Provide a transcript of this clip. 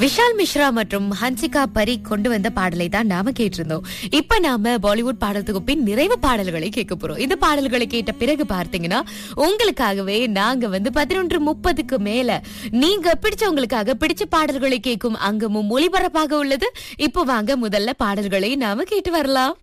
விஷால் மிஸ்ரா மற்றும் ஹன்சிகா பரீக் கொண்டு வந்த பாடலை தான் நாம கேட்டிருந்தோம். இப்ப நாம பாலிவுட் பாடல் தொகுப்பின் நிறைவு பாடல்களை கேட்க போறோம். இந்த பாடல்களை கேட்ட பிறகு பார்த்தீங்கன்னா உங்களுக்காகவே நாங்க 11:30க்கு மேல நீங்க பிடிச்சவங்களுக்காக பிடிச்ச பாடல்களை கேட்கும் அங்கமும் ஒளிபரப்பாக உள்ளது. இப்போ வாங்க முதல்ல பாடல்களை நாம கேட்டு வரலாம்.